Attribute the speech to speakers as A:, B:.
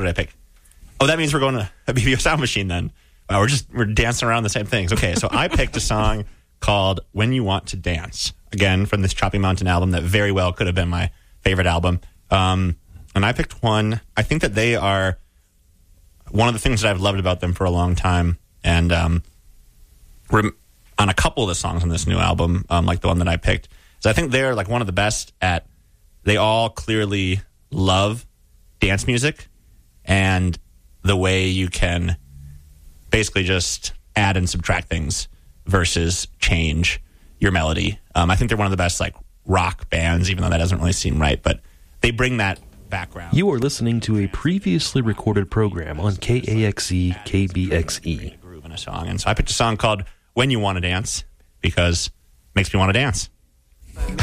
A: What did I pick? Oh, that means we're going to a BBO Sound Machine then. Wow, we're dancing around the same things. Okay, so I picked a song called When You Want to Dance. Again, from this Chopping Mountain album that very well could have been my favorite album. And I picked one. I think that they are one of the things that I've loved about them for a long time. And we're on a couple of the songs on this new album, like the one that I picked. So I think they're like one of the best at, they all clearly love dance music and the way you can basically just add and subtract things versus change your melody. I think they're one of the best like rock bands, even though that doesn't really seem right, but they bring that background.
B: You are listening to a previously recorded program on KAXE KBXE.
A: Groove in a song, and so I picked a song called When You Want to Dance because it makes me want to dance.